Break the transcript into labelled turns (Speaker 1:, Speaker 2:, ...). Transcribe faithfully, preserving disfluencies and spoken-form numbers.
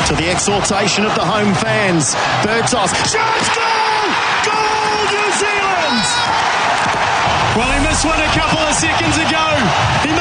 Speaker 1: to the exhortation of the home fans. Bertos, shoots, goal! Goal, New Zealand!
Speaker 2: Well, he missed one a couple of seconds ago. He